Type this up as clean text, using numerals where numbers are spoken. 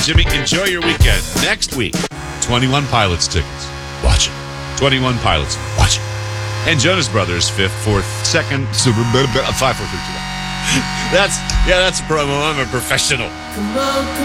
Jimmy, enjoy your weekend. Next week, 21 Pilots tickets. Watch it. 21 Pilots. Watch it. And Jonas Brothers, 5th, 4th, 2nd, 5, 4, 3, 2, 1. That's a promo. I'm a professional. Come on,